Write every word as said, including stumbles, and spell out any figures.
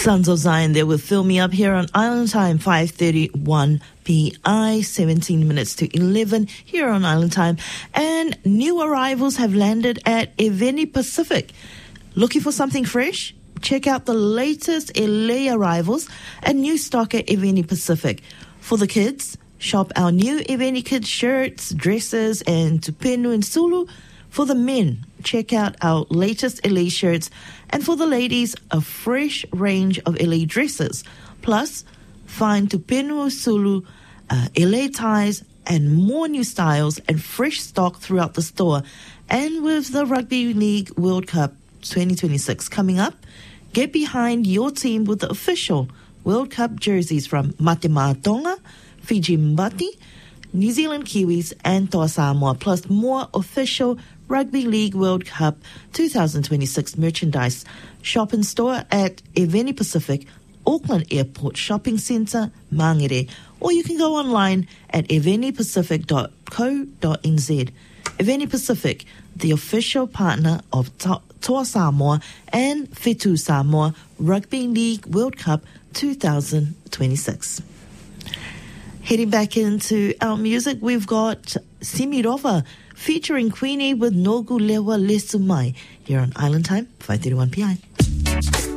Sons of Zion there with Fill Me Up here on Island Time, five thirty-one p m, seventeen minutes to eleven here on Island Time. And new arrivals have landed at Eveni Pacific. Looking for something fresh? Check out the latest L A arrivals and new stock at Eveni Pacific. For the kids, shop our new Eveni Kids shirts, dresses, and tupenu and sulu. For the men, check out our latest L A shirts. And for the ladies, a fresh range of L A dresses. Plus, find tupenu, sulu, uh, L A ties, and more new styles and fresh stock throughout the store. And with the Rugby League World Cup twenty twenty-six coming up, get behind your team with the official World Cup jerseys from Matema Tonga, Fiji Mbati, New Zealand Kiwis, and Toa Samoa, plus more official Rugby League World Cup twenty twenty-six merchandise. Shop in store at Eveni Pacific, Auckland Airport Shopping Centre, Mangere, or you can go online at eveni pacific dot co dot n z. Eveni Pacific, the official partner of to- Toa Samoa and Whetū Samoa Rugby League World Cup twenty twenty-six. Heading back into our music, we've got Simirova featuring Queenie with Nogu Lewa Lesumai here on Island Time, five thirty-one p m.